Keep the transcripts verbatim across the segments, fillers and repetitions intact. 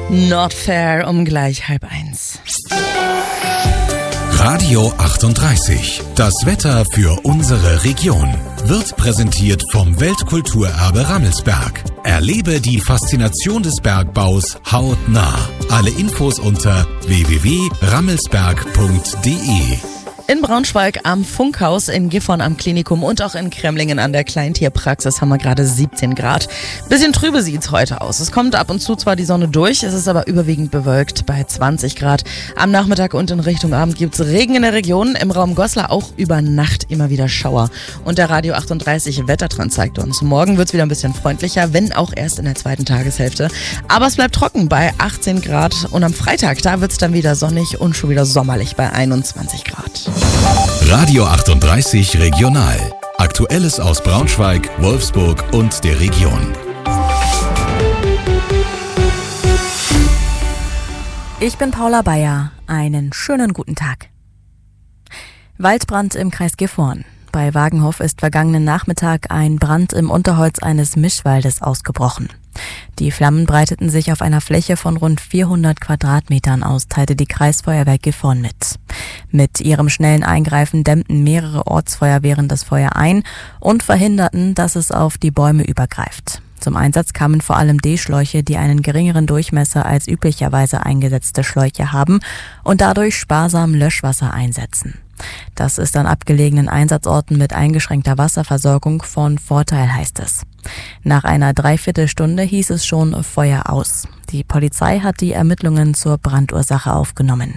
Not fair um gleich halb eins. Radio achtunddreißig. Das Wetter für unsere Region wird präsentiert vom Weltkulturerbe Rammelsberg. Erlebe die Faszination des Bergbaus hautnah. Alle Infos unter w w w punkt rammelsberg punkt d e. In Braunschweig am Funkhaus, in Gifhorn am Klinikum und auch in Kremlingen an der Kleintierpraxis haben wir gerade siebzehn Grad. Bisschen trübe sieht's heute aus. Es kommt ab und zu zwar die Sonne durch, es ist aber überwiegend bewölkt bei zwanzig Grad. Am Nachmittag und in Richtung Abend gibt's Regen in der Region, im Raum Goslar auch über Nacht immer wieder Schauer. Und der Radio achtunddreißig Wettertrend zeigt uns, morgen wird's wieder ein bisschen freundlicher, wenn auch erst in der zweiten Tageshälfte. Aber es bleibt trocken bei achtzehn Grad und am Freitag, da wird's dann wieder sonnig und schon wieder sommerlich bei einundzwanzig Grad. Radio achtunddreißig Regional. Aktuelles aus Braunschweig, Wolfsburg und der Region. Ich bin Paula Bayer. Einen schönen guten Tag. Waldbrand im Kreis Gifhorn. Bei Wagenhof ist vergangenen Nachmittag ein Brand im Unterholz eines Mischwaldes ausgebrochen. Die Flammen breiteten sich auf einer Fläche von rund vierhundert Quadratmetern aus, teilte die Kreisfeuerwehr Gifhorn mit. Mit ihrem schnellen Eingreifen dämmten mehrere Ortsfeuerwehren das Feuer ein und verhinderten, dass es auf die Bäume übergreift. Zum Einsatz kamen vor allem D-Schläuche, die einen geringeren Durchmesser als üblicherweise eingesetzte Schläuche haben und dadurch sparsam Löschwasser einsetzen. Das ist an abgelegenen Einsatzorten mit eingeschränkter Wasserversorgung von Vorteil, heißt es. Nach einer Dreiviertelstunde hieß es schon Feuer aus. Die Polizei hat die Ermittlungen zur Brandursache aufgenommen.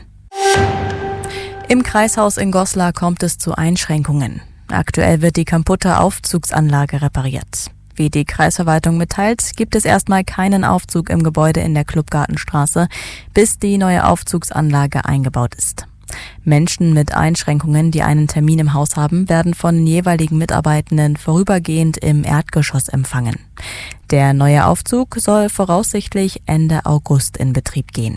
Im Kreishaus in Goslar kommt es zu Einschränkungen. Aktuell wird die kaputte Aufzugsanlage repariert. Wie die Kreisverwaltung mitteilt, gibt es erstmal keinen Aufzug im Gebäude in der Klubgartenstraße, bis die neue Aufzugsanlage eingebaut ist. Menschen mit Einschränkungen, die einen Termin im Haus haben, werden von den jeweiligen Mitarbeitenden vorübergehend im Erdgeschoss empfangen. Der neue Aufzug soll voraussichtlich Ende August in Betrieb gehen.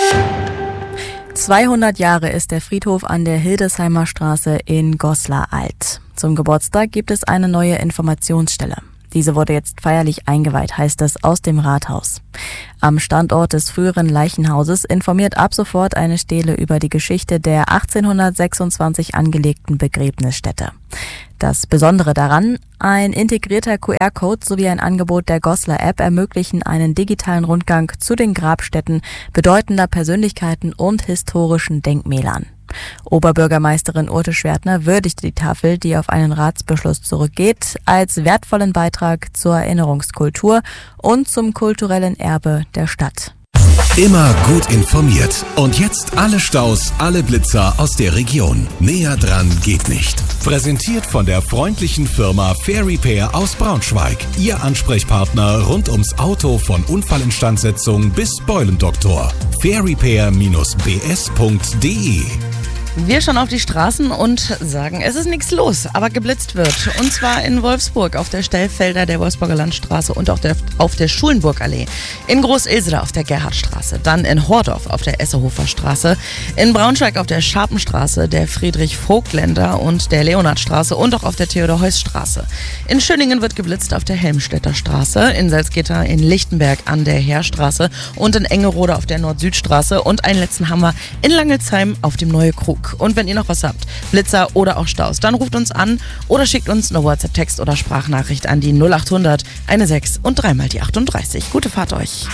zweihundert Jahre ist der Friedhof an der Hildesheimer Straße in Goslar alt. Zum Geburtstag gibt es eine neue Informationsstelle. Diese wurde jetzt feierlich eingeweiht, heißt es aus dem Rathaus. Am Standort des früheren Leichenhauses informiert ab sofort eine Stele über die Geschichte der achtzehnhundertsechsundzwanzig angelegten Begräbnisstätte. Das Besondere daran, ein integrierter Q R-Code sowie ein Angebot der Goslar-App ermöglichen einen digitalen Rundgang zu den Grabstätten bedeutender Persönlichkeiten und historischen Denkmälern. Oberbürgermeisterin Urte Schwertner würdigte die Tafel, die auf einen Ratsbeschluss zurückgeht, als wertvollen Beitrag zur Erinnerungskultur und zum kulturellen Erbe der Stadt. Immer gut informiert. Und jetzt alle Staus, alle Blitzer aus der Region. Näher dran geht nicht. Präsentiert von der freundlichen Firma Fair Repair aus Braunschweig. Ihr Ansprechpartner rund ums Auto von Unfallinstandsetzung bis Beulendoktor. fair repair Bindestrich b s punkt d e. Wir schauen auf die Straßen und sagen, es ist nichts los, aber geblitzt wird. Und zwar in Wolfsburg auf der Stellfelder der Wolfsburger Landstraße und auch der, auf der Schulenburgallee. In Groß-Ilseder auf der Gerhardstraße. Dann in Hordorf auf der Essehofer Straße. In Braunschweig auf der Scharpenstraße, der Friedrich-Vogtländer und der Leonhardstraße und auch auf der Theodor-Heuss-Straße. In Schöningen wird geblitzt auf der Helmstedter Straße. In Salzgitter, in Lichtenberg an der Heerstraße und in Engerode auf der Nord-Süd-Straße. Und einen letzten haben wir in Langelsheim auf dem Neue Krug. Und wenn ihr noch was habt, Blitzer oder auch Staus, dann ruft uns an oder schickt uns eine WhatsApp-Text oder Sprachnachricht an die null achthundert sechzehn und dreimal die achtunddreißig. Gute Fahrt euch.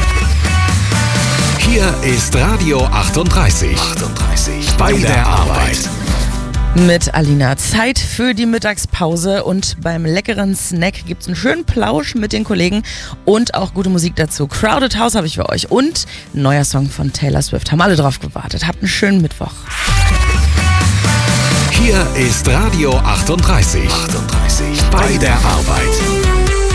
Hier ist Radio achtunddreißig. achtunddreißig bei der Arbeit. Mit Alina. Zeit für die Mittagspause und beim leckeren Snack gibt's einen schönen Plausch mit den Kollegen und auch gute Musik dazu. Crowded House habe ich für euch und ein neuer Song von Taylor Swift. Haben alle drauf gewartet. Habt einen schönen Mittwoch. Hier ist Radio achtunddreißig. achtunddreißig bei der Arbeit.